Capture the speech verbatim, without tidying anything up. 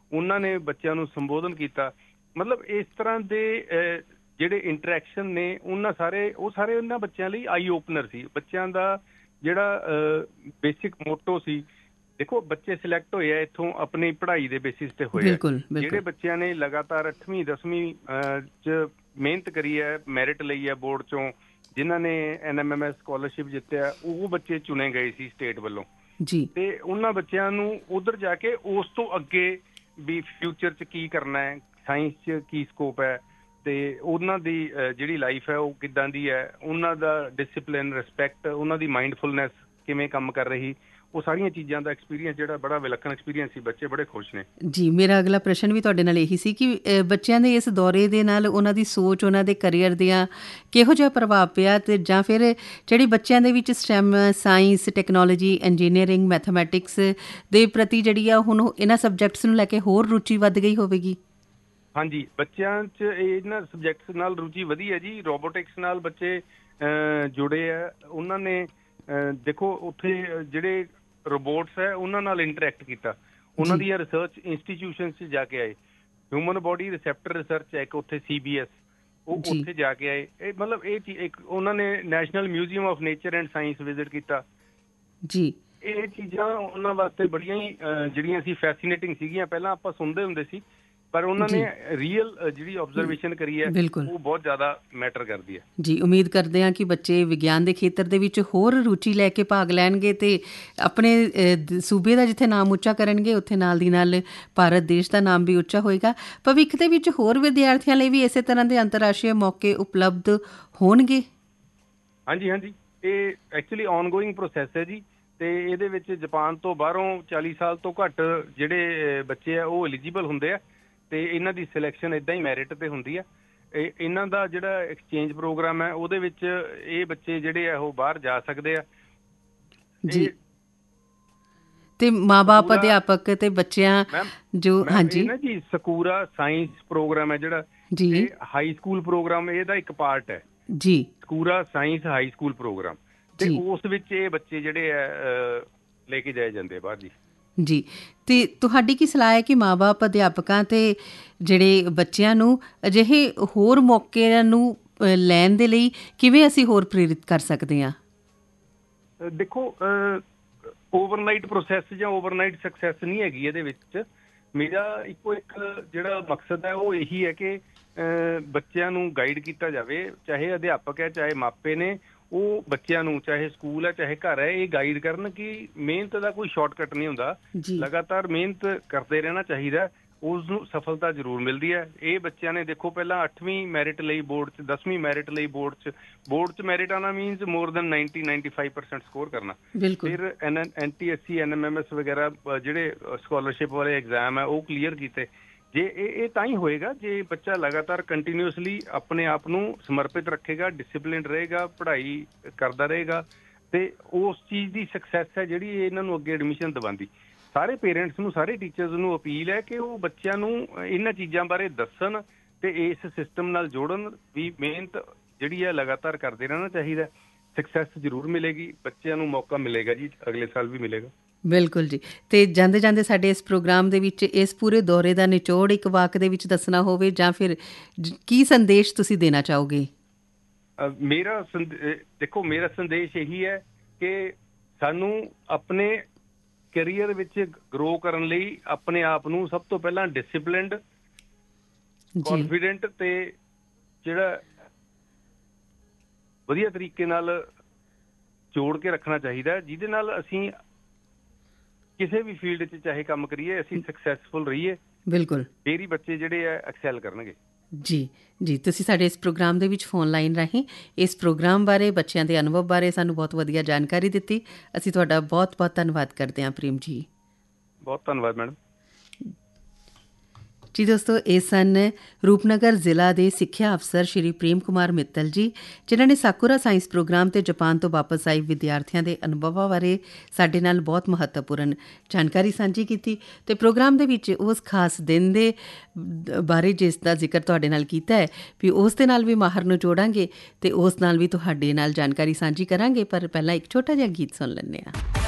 ਉਹਨਾਂ ਨੇ ਬੱਚਿਆਂ ਨੂੰ ਸੰਬੋਧਨ ਕੀਤਾ। ਮਤਲਬ ਇਸ ਤਰ੍ਹਾਂ ਦੇ ਜਿਹੜੇ ਇੰਟਰੈਕਸ਼ਨ ਨੇ ਉਹਨਾਂ ਸਾਰੇ ਉਹ ਸਾਰੇ ਉਹਨਾਂ ਬੱਚਿਆਂ ਲਈ ਆਈ ਓਪਨਰ ਸੀ। ਬੱਚਿਆਂ ਦਾ ਜਿਹੜਾ ਬੇਸਿਕ ਮੋਟੋ ਸੀ, ਦੇਖੋ ਬੱਚੇ ਸਿਲੈਕਟ ਹੋਏ ਆ ਇੱਥੋਂ ਆਪਣੀ ਪੜ੍ਹਾਈ ਦੇ ਬੇਸਿਸ ਤੇ ਹੋਏ ਆ। ਜਿਹੜੇ ਬੱਚਿਆਂ ਨੇ ਲਗਾਤਾਰ ਅੱਠਵੀਂ ਦਸਵੀਂ ਚ ਮਿਹਨਤ ਕਰੀ ਹੈ, ਮੈਰਿਟ ਲਈ ਹੈ ਬੋਰਡ ਚੋਂ, ਜਿਨ੍ਹਾਂ ਨੇ N M M S scholarship ਜਿੱਤਿਆ, ਉਹ ਬੱਚੇ ਚੁਣੇ ਗਏ ਸੀ ਸਟੇਟ ਵੱਲੋਂ ਜੀ। ਤੇ ਉਹਨਾਂ ਬੱਚਿਆਂ ਨੂੰ ਉਧਰ ਜਾ ਕੇ ਉਸ ਤੋਂ ਅੱਗੇ ਵੀ ਫਿਊਚਰ ਚ ਕੀ ਕਰਨਾ ਹੈ, ਸਾਇੰਸ ਚ ਕੀ ਸਕੋਪ ਹੈ, ਤੇ ਉਹਨਾਂ ਦੀ ਜਿਹੜੀ ਲਾਈਫ ਹੈ ਉਹ ਕਿੱਦਾਂ ਦੀ ਹੈ, ਉਹਨਾਂ ਦਾ ਡਿਸਿਪਲਿਨ, ਰਿਸਪੈਕਟ, ਉਹਨਾਂ ਦੀ ਮਾਈਂਡਫੁਲਨੈਸ ਕਿਵੇਂ ਕੰਮ ਕਰ ਰਹੀ, ਉਹ ਸਾਰੀਆਂ ਚੀਜ਼ਾਂ ਦਾ ਐਕਸਪੀਰੀਅੰਸ ਜਿਹੜਾ ਬੜਾ ਵਿਲੱਖਣ ਐਕਸਪੀਰੀਅੰਸ ਸੀ। ਬੱਚੇ ਬੜੇ ਖੁਸ਼ ਨੇ ਜੀ। ਮੇਰਾ ਅਗਲਾ ਪ੍ਰਸ਼ਨ ਵੀ ਤੁਹਾਡੇ ਨਾਲ ਇਹੀ ਸੀ ਕਿ ਬੱਚਿਆਂ ਦੇ ਇਸ ਦੌਰੇ ਦੇ ਨਾਲ ਉਹਨਾਂ ਦੀ ਸੋਚ, ਉਹਨਾਂ ਦੇ ਕਰੀਅਰ ਦੀਆਂ ਕਿਹੋ ਜਿਹਾ ਪ੍ਰਭਾਵ ਪਿਆ, ਅਤੇ ਜਾਂ ਫਿਰ ਜਿਹੜੀ ਬੱਚਿਆਂ ਦੇ ਵਿੱਚ stem, science, technology, engineering, mathematics ਦੇ ਪ੍ਰਤੀ ਜਿਹੜੀ ਆ ਹੁਣ ਇਹਨਾਂ ਸਬਜੈਕਟਸ ਨੂੰ ਲੈ ਕੇ ਹੋਰ ਰੁਚੀ ਵੱਧ ਗਈ ਹੋਵੇਗੀ। ਹਾਂਜੀ, ਬੱਚਿਆਂ 'ਚ ਇਹਨਾਂ ਸਬਜੈਕਟਸ ਨਾਲ ਰੁਚੀ ਵਧੀ ਹੈ ਜੀ। ਰੋਬੋਟਿਕਸ ਨਾਲ ਬੱਚੇ ਜੁੜੇ ਆ, ਉਹਨਾਂ ਨੇ ਦੇਖੋ ਉੱਥੇ ਜਿਹੜੇ ਰੋਬੋਟਸ ਹੈ ਉਹਨਾਂ ਨਾਲ ਇੰਟਰੈਕਟ ਕੀਤਾ, ਉਹਨਾਂ ਦੀਆਂ ਰਿਸਰਚ ਇੰਸਟੀਟਿਊਸ਼ਨ 'ਚ ਜਾ ਕੇ ਆਏ। ਹਿਊਮਨ ਬੋਡੀ ਰਿਸੈਪਟਰ ਰਿਸਰਚ ਹੈ ਇੱਕ ਉੱਥੇ ਸੀ ਬੀ ਐਸ, ਉਹ ਉੱਥੇ ਜਾ ਕੇ ਆਏ। ਇਹ ਮਤਲਬ ਇਹ ਚੀਜ਼ ਇੱਕ ਉਹਨਾਂ ਨੇ national museum of nature and science visit ਕੀਤਾ ਜੀ। ਇਹ ਚੀਜ਼ਾਂ ਉਹਨਾਂ ਵਾਸਤੇ ਬੜੀਆਂ ਹੀ ਜਿਹੜੀਆਂ ਸੀ ਫੈਸੀਨੇਟਿੰਗ ਸੀਗੀਆਂ। ਪਹਿਲਾਂ ਆਪਾਂ ਸੁਣਦੇ ਹੁੰਦੇ ਸੀ, ਪਰ ਉਹਨਾਂ ਨੇ ਰੀਅਲ ਜਿਹੜੀ ਆਬਜ਼ਰਵੇਸ਼ਨ ਕਰੀ ਹੈ ਉਹ ਬਹੁਤ ਜ਼ਿਆਦਾ ਮੈਟਰ ਕਰਦੀ ਹੈ ਜੀ। ਉਮੀਦ ਕਰਦੇ ਹਾਂ ਕਿ ਬੱਚੇ ਵਿਗਿਆਨ ਦੇ ਖੇਤਰ ਦੇ ਵਿੱਚ ਹੋਰ ਰੁਚੀ ਲੈ ਕੇ ਭਾਗ ਲੈਣਗੇ ਅਤੇ ਆਪਣੇ ਸੂਬੇ ਦਾ ਜਿੱਥੇ ਨਾਮ ਉੱਚਾ ਕਰਨਗੇ, ਉੱਥੇ ਨਾਲ ਦੀ ਨਾਲ ਭਾਰਤ ਦੇਸ਼ ਦਾ ਨਾਮ ਵੀ ਉੱਚਾ ਹੋਏਗਾ। ਭਵਿੱਖ ਦੇ ਵਿੱਚ ਹੋਰ ਵਿਦਿਆਰਥੀਆਂ ਲਈ ਵੀ ਇਸੇ ਤਰ੍ਹਾਂ ਦੇ ਅੰਤਰਰਾਸ਼ਟਰੀ ਮੌਕੇ ਉਪਲਬਧ ਹੋਣਗੇ। ਹਾਂਜੀ ਹਾਂਜੀ, ਇਹ ਐਕਚੁਅਲੀ ਔਨਗੋਇੰਗ ਪ੍ਰੋਸੈਸ ਹੈ ਜੀ, ਅਤੇ ਇਹਦੇ ਵਿੱਚ ਜਪਾਨ ਤੋਂ ਬਾਹਰੋਂ ਚਾਲੀ ਸਾਲ ਤੋਂ ਘੱਟ ਜਿਹੜੇ ਬੱਚੇ ਆ ਉਹ ਐਲੀਜੀਬਲ ਹੁੰਦੇ ਆ, ਅਤੇ ਇਹਨਾਂ ਦੀ ਸਿਲੈਕਸ਼ਨ ਇੱਦਾਂ ਹੀ ਮੈਰਿਟ 'ਤੇ ਹੁੰਦੀ ਆ। ਇਹ ਇਹਨਾਂ ਦਾ ਜਿਹੜਾ ਐਕਸਚੇਂਜ ਪ੍ਰੋਗਰਾਮ ਹੈ ਉਹਦੇ ਵਿੱਚ ਇਹ ਬੱਚੇ ਜਿਹੜੇ ਆ ਉਹ ਬਾਹਰ ਜਾ ਸਕਦੇ ਆ ਜੀ। ਤੇ ਮਾਂ ਬਾਪ, ਅਧਿਆਪਕ ਤੇ ਬੱਚਿਆਂ ਜੋ ਹਾਂਜੀ ਨਾ ਜੀ, ਸਕੂਰਾ ਸਾਇੰਸ ਪ੍ਰੋਗਰਾਮ ਹੈ ਜਿਹੜਾ ਜੀ, ਹਾਈ ਸਕੂਲ ਪ੍ਰੋਗਰਾਮ ਇਹਦਾ ਇੱਕ ਪਾਰਟ ਹੈ ਜੀ, ਸਕੂਰਾ ਸਾਇੰਸ ਹਾਈ ਸਕੂਲ ਪ੍ਰੋਗਰਾਮ, ਤੇ ਉਸ ਵਿੱਚ ਇਹ ਬੱਚੇ ਜਿਹੜੇ ਆ ਲੈ ਕੇ ਜਾਏ ਜਾਂਦੇ ਬਾਹਰ ਜੀ ਜੀ। ਅਤੇ ਤੁਹਾਡੀ ਕੀ ਸਲਾਹ ਹੈ ਕਿ ਮਾਂ ਬਾਪ, ਅਧਿਆਪਕਾਂ ਅਤੇ ਜਿਹੜੇ ਬੱਚਿਆਂ ਨੂੰ ਅਜਿਹੇ ਹੋਰ ਮੌਕਿਆਂ ਨੂੰ ਲੈਣ ਦੇ ਲਈ ਕਿਵੇਂ ਅਸੀਂ ਹੋਰ ਪ੍ਰੇਰਿਤ ਕਰ ਸਕਦੇ ਹਾਂ? ਦੇਖੋ, ਓਵਰਨਾਈਟ ਪ੍ਰੋਸੈਸ ਜਾਂ ਓਵਰਨਾਈਟ ਸਕਸੈਸ ਨਹੀਂ ਹੈਗੀ ਇਹਦੇ ਵਿੱਚ। ਮੇਰਾ ਇੱਕੋ ਇੱਕ ਜਿਹੜਾ ਮਕਸਦ ਹੈ ਉਹ ਇਹੀ ਹੈ ਕਿ ਬੱਚਿਆਂ ਨੂੰ ਗਾਈਡ ਕੀਤਾ ਜਾਵੇ, ਚਾਹੇ ਅਧਿਆਪਕ ਹੈ, ਚਾਹੇ ਮਾਪੇ ਨੇ, ਉਹ ਬੱਚਿਆਂ ਨੂੰ, ਚਾਹੇ ਸਕੂਲ ਹੈ, ਚਾਹੇ ਘਰ ਹੈ, ਇਹ ਗਾਈਡ ਕਰਨ ਕਿ ਮਿਹਨਤ ਦਾ ਕੋਈ ਸ਼ਾਰਟਕਟ ਨਹੀਂ ਹੁੰਦਾ। ਲਗਾਤਾਰ ਮਿਹਨਤ ਕਰਦੇ ਰਹਿਣਾ ਚਾਹੀਦਾ, ਉਸ ਨੂੰ ਸਫਲਤਾ ਜ਼ਰੂਰ ਮਿਲਦੀ ਹੈ। ਇਹ ਬੱਚਿਆਂ ਨੇ ਦੇਖੋ ਪਹਿਲਾਂ ਅੱਠਵੀਂ ਮੈਰਿਟ ਲਈ ਬੋਰਡ 'ਚ, ਦਸਵੀਂ ਮੈਰਿਟ ਲਈ ਬੋਰਡ 'ਚ ਬੋਰਡ 'ਚ ਮੈਰਿਟ ਆਉਣਾ means more than ninety ninety five percent score ਕਰਨਾ। ਫਿਰ ਐਨ N T S C, N M M S ਵਗੈਰਾ ਜਿਹੜੇ ਸਕਾਲਰਸ਼ਿਪ ਵਾਲੇ ਐਗਜ਼ਾਮ ਹੈ ਉਹ ਕਲੀਅਰ ਕੀਤੇ। ਜੇ ਇਹ ਇਹ ਤਾਂ ਹੀ ਹੋਏਗਾ ਜੇ ਬੱਚਾ ਲਗਾਤਾਰ ਕੰਟੀਨਿਊਸਲੀ ਆਪਣੇ ਆਪ ਨੂੰ ਸਮਰਪਿਤ ਰੱਖੇਗਾ, ਡਿਸਿਪਲਿਨ ਰਹੇਗਾ, ਪੜ੍ਹਾਈ ਕਰਦਾ ਰਹੇਗਾ, ਅਤੇ ਉਸ ਚੀਜ਼ ਦੀ ਸਕਸੈਸ ਹੈ ਜਿਹੜੀ ਇਹਨਾਂ ਨੂੰ ਅੱਗੇ ਐਡਮਿਸ਼ਨ ਦਿਵਾਉਂਦੀ। ਸਾਰੇ ਪੇਰੈਂਟਸ ਨੂੰ, ਸਾਰੇ ਟੀਚਰਸ ਨੂੰ ਅਪੀਲ ਹੈ ਕਿ ਉਹ ਬੱਚਿਆਂ ਨੂੰ ਇਹਨਾਂ ਚੀਜ਼ਾਂ ਬਾਰੇ ਦੱਸਣ ਅਤੇ ਇਸ ਸਿਸਟਮ ਨਾਲ ਜੋੜਨ ਵੀ। ਮਿਹਨਤ ਜਿਹੜੀ ਹੈ ਲਗਾਤਾਰ ਕਰਦੇ ਰਹਿਣਾ ਚਾਹੀਦਾ, ਸਕਸੈਸ ਜ਼ਰੂਰ ਮਿਲੇਗੀ, ਬੱਚਿਆਂ ਨੂੰ ਮੌਕਾ ਮਿਲੇਗਾ ਜੀ, ਅਗਲੇ ਸਾਲ ਵੀ ਮਿਲੇਗਾ। ਬਿਲਕੁਲ ਜੀ। ਅਤੇ ਜਾਂਦੇ ਜਾਂਦੇ ਸਾਡੇ ਇਸ ਪ੍ਰੋਗਰਾਮ ਦੇ ਵਿੱਚ ਇਸ ਪੂਰੇ ਦੌਰੇ ਦਾ ਨਿਚੋੜ ਇੱਕ ਵਾਕ ਦੇ ਵਿੱਚ ਦੱਸਣਾ ਹੋਵੇ, ਜਾਂ ਫਿਰ ਕੀ ਸੰਦੇਸ਼ ਤੁਸੀਂ ਦੇਣਾ ਚਾਹੋਗੇ? ਮੇਰਾ ਸੰਦੇ ਦੇਖੋ ਮੇਰਾ ਸੰਦੇਸ਼ ਇਹੀ ਹੈ ਕਿ ਸਾਨੂੰ ਆਪਣੇ ਕੈਰੀਅਰ ਵਿੱਚ ਗਰੋ ਕਰਨ ਲਈ ਆਪਣੇ ਆਪ ਨੂੰ ਸਭ ਤੋਂ ਪਹਿਲਾਂ ਡਿਸਿਪਲਿਨਡ, ਕੌਨਫੀਡੈਂਟ ਅਤੇ ਜਿਹੜਾ ਵਧੀਆ ਤਰੀਕੇ ਨਾਲ ਜੋੜ ਕੇ ਰੱਖਣਾ ਚਾਹੀਦਾ, ਜਿਹਦੇ ਨਾਲ ਅਸੀਂ ਕਿਸੇ ਵੀ ਫੀਲਡ 'ਚ ਚਾਹੇ ਕੰਮ ਕਰੀਏ, ਅਸੀਂ ਸਕਸੈਸਫੁਲ ਰਹੀਏ। ਬਿਲਕੁਲ, ਫੇਰ ਹੀ ਬੱਚੇ ਜਿਹੜੇ ਆ ਐਕਸੈਲ ਕਰਨਗੇ ਜੀ। ਜੀ, ਤੁਸੀਂ ਸਾਡੇ ਇਸ ਪ੍ਰੋਗਰਾਮ ਦੇ ਵਿੱਚ ਫੋਨ ਲਾਈਨ ਰਾਹੀਂ ਇਸ ਪ੍ਰੋਗਰਾਮ ਬਾਰੇ, ਬੱਚਿਆਂ ਦੇ ਅਨੁਭਵ ਬਾਰੇ ਸਾਨੂੰ ਬਹੁਤ ਵਧੀਆ ਜਾਣਕਾਰੀ ਦਿੱਤੀ। ਅਸੀਂ ਤੁਹਾਡਾ ਬਹੁਤ ਬਹੁਤ ਧੰਨਵਾਦ ਕਰਦੇ ਹਾਂ ਪ੍ਰੇਮ ਜੀ। ਬਹੁਤ ਧੰਨਵਾਦ ਮੈਡਮ ਜੀ। ਦੋਸਤੋ, ਇਹ ਸਨ ਰੂਪਨਗਰ ਜ਼ਿਲ੍ਹਾ ਦੇ ਸਿੱਖਿਆ ਅਫਸਰ ਸ਼੍ਰੀ ਪ੍ਰੇਮ ਕੁਮਾਰ ਮਿੱਤਲ ਜੀ, ਜਿਨ੍ਹਾਂ ਨੇ ਸਾਕੂਰਾ ਸਾਇੰਸ ਪ੍ਰੋਗਰਾਮ ਤੇ ਜਾਪਾਨ ਤੋਂ ਵਾਪਸ ਆਏ ਵਿਦਿਆਰਥੀਆਂ ਦੇ ਅਨੁਭਵਾਂ ਬਾਰੇ ਸਾਡੇ ਨਾਲ ਬਹੁਤ ਮਹੱਤਵਪੂਰਨ ਜਾਣਕਾਰੀ ਸਾਂਝੀ ਕੀਤੀ, ਅਤੇ ਪ੍ਰੋਗਰਾਮ ਦੇ ਵਿੱਚ ਉਸ ਖਾਸ ਦਿਨ ਦੇ ਬਾਰੇ ਜਿਸ ਦਾ ਜ਼ਿਕਰ ਤੁਹਾਡੇ ਨਾਲ ਕੀਤਾ ਹੈ ਵੀ ਉਸ ਦੇ ਨਾਲ ਵੀ ਮਾਹਰ ਨੂੰ ਜੋੜਾਂਗੇ ਅਤੇ ਉਸ ਨਾਲ ਵੀ ਤੁਹਾਡੇ ਨਾਲ ਜਾਣਕਾਰੀ ਸਾਂਝੀ ਕਰਾਂਗੇ। ਪਰ ਪਹਿਲਾਂ ਇੱਕ ਛੋਟਾ ਜਿਹਾ ਗੀਤ ਸੁਣ ਲੈਂਦੇ ਹਾਂ।